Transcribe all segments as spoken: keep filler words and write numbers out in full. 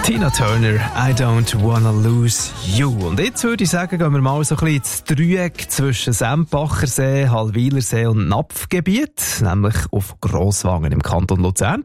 Tina Turner, I don't wanna lose you. Und jetzt würde ich sagen, gehen wir mal so ein bisschen ins Dreieck zwischen Sempachersee, Hallwilersee und Napfgebiet, nämlich auf Grosswangen im Kanton Luzern.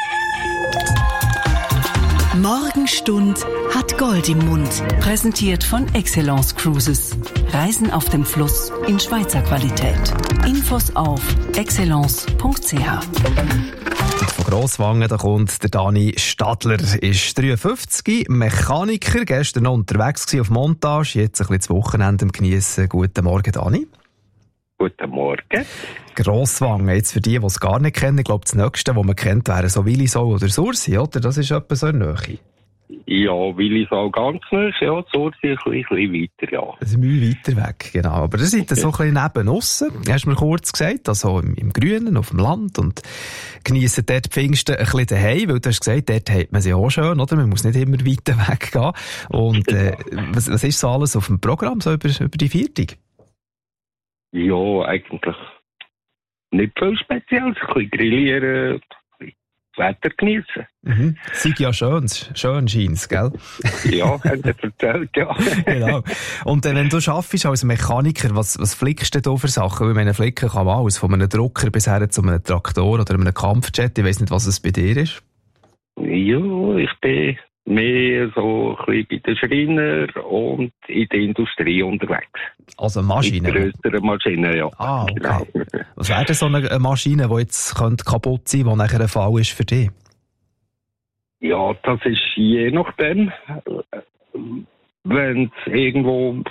Morgenstund hat Gold im Mund. Präsentiert von Excellence Cruises. Reisen auf dem Fluss in Schweizer Qualität. Infos auf excellence punkt c h. Von Grosswangen, da kommt der Dani Stadler, ist dreiundfünfzig, Mechaniker, gestern noch unterwegs gewesen auf Montage, jetzt ein bisschen das Wochenende am Geniessen. Guten Morgen, Dani. Guten Morgen. Grosswangen, jetzt für die, die es gar nicht kennen, ich glaube, das Nächste, was man kennt, wäre so Willisau oder Sursi, oder? Das ist etwa so in der Nähe. Ja, Willisau ganz nah, ja, Sursi ein bisschen, ein bisschen weiter, ja. Das ist Mühe weiter weg, genau. Aber ihr seid so ein bisschen neben aussen, hast du mir kurz gesagt, also im, im Grünen, auf dem Land, und geniessen dort die Pfingsten ein bisschen daheim, weil du hast gesagt, dort hat man sie auch schön, oder? Man muss nicht immer weiter weggehen. Und äh, was, was ist so alles auf dem Programm, so über, über die Viertig? Ja, eigentlich nicht viel Spezielles. Ein bisschen grillieren, ein bisschen das Wetter geniessen. Mhm. Sei ja schön, schön scheint's, gell? Ja, haben Sie erzählt, ja. Genau. Und äh, wenn du arbeitest als Mechaniker, was, was flickst du da für Sachen? Weil meine Flicken kann man alles, von einem Drucker bis her zu einem Traktor oder einem Kampfjet. Ich weiss nicht, was es bei dir ist. Ja, ich bin mehr so ein bisschen bei den Schreiner und in der Industrie unterwegs. Also Maschinen? Mit grösseren Maschinen, ja. Ah, okay. Genau. Was wäre denn so eine Maschine, die jetzt könnte kaputt sein könnte, die nachher ein Fall ist für dich? Ja, das ist je nachdem. Wenn es irgendwo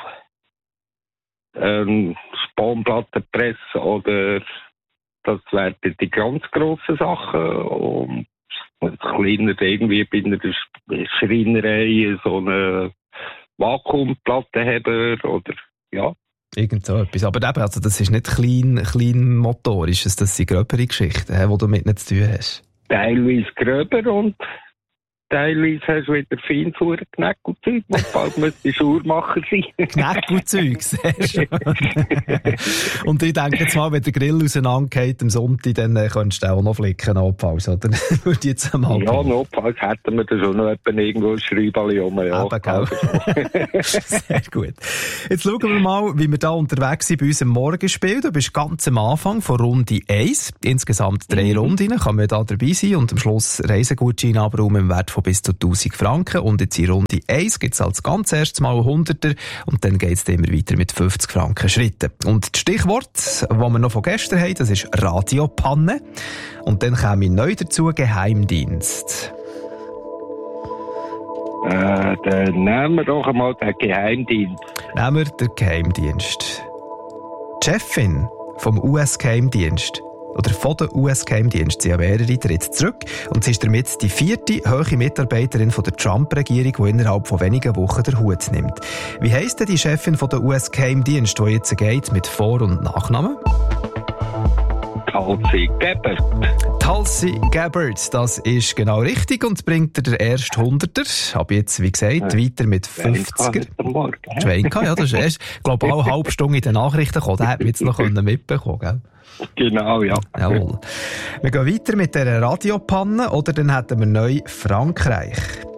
ähm, Spanplattenpresse oder das wären die ganz grossen Sachen. Und als kleiner irgendwie bei einer Schreinerei so eine Vakuumplattenheber oder ja. Irgend so etwas. Aber eben, also das ist nicht klein, klein motorisch, das sind gröbere Geschichten, die du damit nicht zu tun hast. Teilweise gröber und teilweise hast du wieder Feinfuhr, Knäckelzeug, und bald müsste Schuhmacher sein. Knäckelzeug, sehr schön. Und ich denke jetzt mal, wenn der Grill auseinandergeht am Sonntag, dann äh, könntest du auch noch flicken, notfalls, oder? Würde ich jetzt einmal ja, notfalls hätten wir da schon noch irgendwo ein Schreiberli rum. Ja, eben, gell? Sehr gut. Jetzt schauen wir mal, wie wir da unterwegs sind bei unserem Morgenspiel. Du bist ganz am Anfang von Runde eins. Insgesamt drei mhm. Runden. Kann man da dabei sein und am Schluss Reisegutschein abräumen im Wert von bis zu tausend Franken. Und jetzt in Runde eins gibt es als ganz erstes Mal Hunderter und dann geht es immer weiter mit fünfzig Franken Schritten. Und das Stichwort, das wir noch von gestern haben, das ist Radiopanne. Und dann käme neu dazu Geheimdienst. Äh, dann nehmen wir doch einmal den Geheimdienst. Nehmen wir den Geheimdienst. Die Chefin vom U S-Geheimdienst oder von der U S-Geheimdienst, sie haben mehrere, tritt zurück und sie ist damit die vierte hohe Mitarbeiterin von der Trump-Regierung, die innerhalb von wenigen Wochen den Hut nimmt. Wie heisst denn die Chefin von der U S-Geheimdienst, die jetzt geht mit Vor- und Nachnamen? Tulsi Gabbard. Tulsi Gabbard, das ist genau richtig und bringt dir den ersten Hunderter. Ab jetzt, wie gesagt, ja. weiter mit fünfziger. Schweinka, ja, das ist erst, ich glaube, auch eine halbe Stunde in den Nachrichten gekommen. Den hätten wir jetzt noch mitbekommen, gell? Genau, ja. Jawohl. Wir gehen weiter mit dieser Radiopanne oder dann hätten wir neu Frankreich.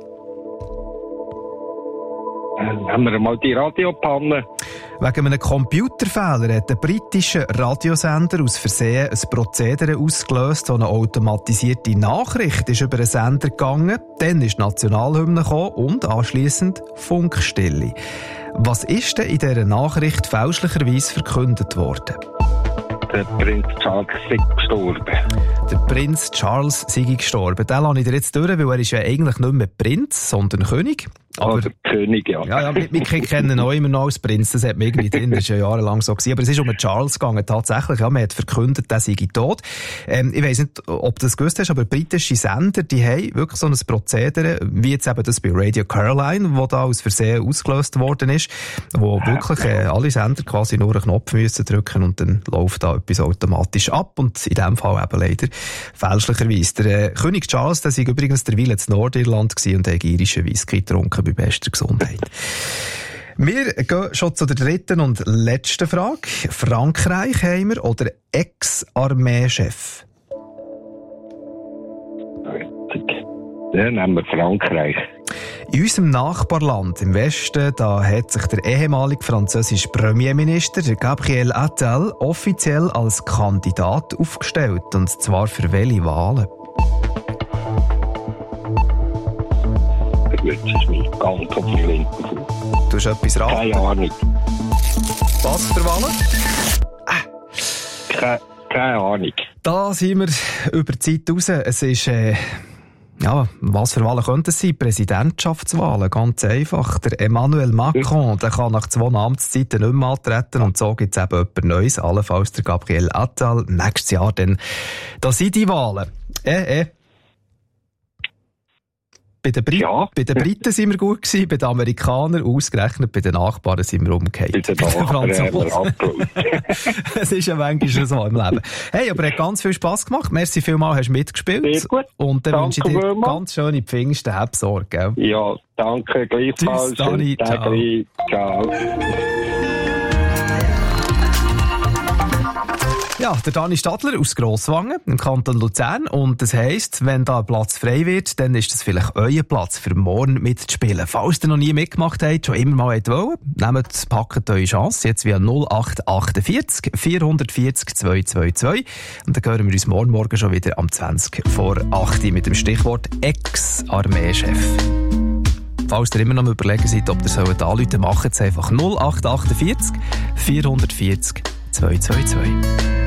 Dann haben wir mal die Radiopanne. Wegen einem Computerfehler hat der britische Radiosender aus Versehen ein Prozedere ausgelöst, so eine automatisierte Nachricht ist über den Sender gegangen, dann ist die Nationalhymne gekommen und anschliessend Funkstille. Was ist denn in dieser Nachricht fälschlicherweise verkündet worden? Der Prinz Charles sei gestorben. Der Prinz Charles sei gestorben. Den lasse ich dir jetzt durch, weil er ist ja eigentlich nicht mehr Prinz, sondern König. Aber, Oder König, ja. Ja, ja, wir, wir kennen ihn auch immer noch als Prinz, das hat man irgendwie drin, das ist ja jahrelang so gewesen. Aber es ist um den Charles gegangen, tatsächlich, ja, man hat verkündet, der sei tot. Ähm, ich weiss nicht, ob du das gewusst hast, aber britische Sender, die haben wirklich so ein Prozedere, wie jetzt eben das bei Radio Caroline, wo da aus Versehen ausgelöst worden ist, wo wirklich äh, alle Sender quasi nur einen Knopf müssen drücken und dann läuft da etwas automatisch ab und in dem Fall eben leider fälschlicherweise. Der äh, König Charles, der sei übrigens der Wille in Nordirland gewesen und hat irischen Whisky getrunken bei bester Gesundheit. Wir gehen schon zu der dritten und letzten Frage. Frankreich haben wir oder Ex-Armeechef? Dann nehmen wir Frankreich. In unserem Nachbarland im Westen, da hat sich der ehemalige französische Premierminister Gabriel Attal offiziell als Kandidat aufgestellt. Und zwar für welche Wahlen? Da wird es mich ganz auf die Linke tun. Du hast etwas raten? Keine Ahnung. Was für Wahlen? Keine, keine Ahnung. Da sind wir über die Zeit raus. Es ist, äh, ja, was für Wahlen könnten es sein? Präsidentschaftswahlen, ganz einfach. Der Emmanuel Macron, der kann nach zwei Amtszeiten nicht mehr antreten und so gibt es eben jemand Neues, allenfalls der Gabriel Attal. Nächstes Jahr dann, da sind die Wahlen. Äh, äh. Bei den, Brit- Ja. bei den Briten sind wir gut gewesen, bei den Amerikanern ausgerechnet, bei den Nachbarn sind wir umgekehrt. Bei den Nachbarn haben wir abgeholt. Es ist ja manchmal so im Leben. Hey, aber es hat ganz viel Spass gemacht. Merci vielmals, hast du mitgespielt. Sehr gut. Und dann Danke wünsche ich dir vielmals. ganz schöne Pfingsten, hab Sorge, gell? Ja, danke gleichfalls. Tschüss, Dani. Schönen Tag. Ciao. Ja, der Dani Stadler aus Grosswangen im Kanton Luzern. Und das heisst, wenn da ein Platz frei wird, dann ist das vielleicht euer Platz für morgen mitzuspielen. Falls ihr noch nie mitgemacht habt, schon immer mal wollt, nehmt, packt eure Chance. Jetzt via null acht achtundvierzig vierhundertvierzig zweihundertzweiundzwanzig. Und dann hören wir uns morgen Morgen schon wieder am zwanzig vor acht mit dem Stichwort Ex-Armeechef. Falls ihr immer noch mal überlegen seid, ob ihr sollt anrufen, macht es einfach null acht achtundvierzig vierhundertvierzig zweihundertzweiundzwanzig.